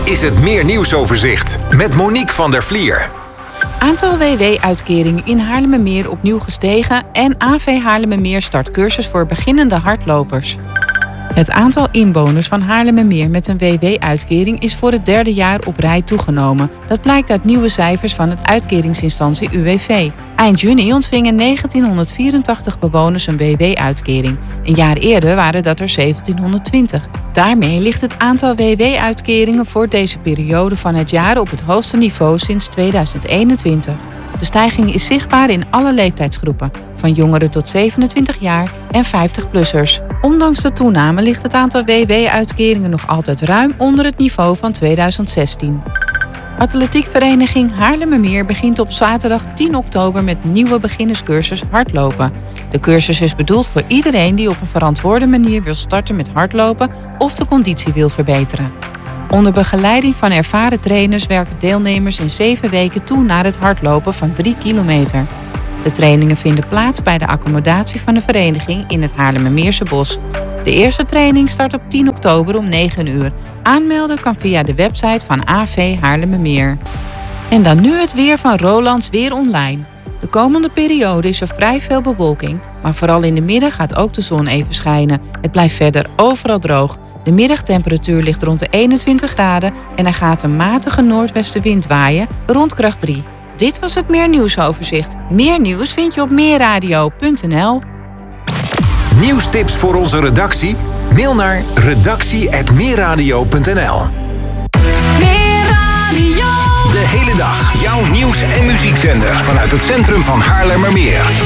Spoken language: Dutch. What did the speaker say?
is het Meer Nieuwsoverzicht met Monique van der Vlier. Aantal WW-uitkeringen in Haarlemmermeer opnieuw gestegen en AV Haarlemmermeer start cursus voor beginnende hardlopers. Het aantal inwoners van Haarlemmermeer met een WW-uitkering is voor het derde jaar op rij toegenomen. Dat blijkt uit nieuwe cijfers van het uitkeringsinstantie UWV. Eind juni ontvingen 1984 bewoners een WW-uitkering. Een jaar eerder waren dat er 1720. Daarmee ligt het aantal WW-uitkeringen voor deze periode van het jaar op het hoogste niveau sinds 2021. De stijging is zichtbaar in alle leeftijdsgroepen, van jongeren tot 27 jaar en 50-plussers. Ondanks de toename ligt het aantal WW-uitkeringen nog altijd ruim onder het niveau van 2016. Atletiekvereniging Haarlemmermeer begint op zaterdag 10 oktober met een nieuwe beginnerscursus hardlopen. De cursus is bedoeld voor iedereen die op een verantwoorde manier wil starten met hardlopen of de conditie wil verbeteren. Onder begeleiding van ervaren trainers werken deelnemers in 7 weken toe naar het hardlopen van 3 kilometer. De trainingen vinden plaats bij de accommodatie van de vereniging in het Haarlemmermeerse bos. De eerste training start op 10 oktober om 9 uur. Aanmelden kan via de website van AV Haarlemmermeer. En dan nu het weer van Rolands Weer Online. De komende periode is er vrij veel bewolking, maar vooral in de middag gaat ook de zon even schijnen. Het blijft verder overal droog. De middagtemperatuur ligt rond de 21 graden en er gaat een matige noordwestenwind waaien rond kracht 3. Dit was het Meer Nieuwsoverzicht. Meer nieuws vind je op meerradio.nl. Nieuwstips voor onze redactie? Mail naar redactie@meerradio.nl. Meerradio. De hele dag jouw nieuws- en muziekzender vanuit het centrum van Haarlemmermeer.